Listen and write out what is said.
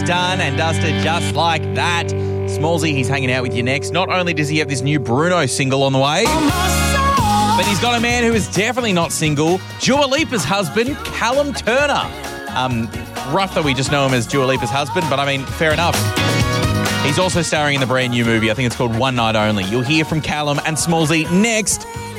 Done and dusted just like that. Smallsy, he's hanging out with you next. Not only does he have this new Bruno single on the way, but he's got a man who is definitely not single, Dua Lipa's husband, Callum Turner. Rough that we just know him as Dua Lipa's husband, but I mean, fair enough. He's also starring in the brand new movie. I think it's called One Night Only. You'll hear from Callum and Smallsy next.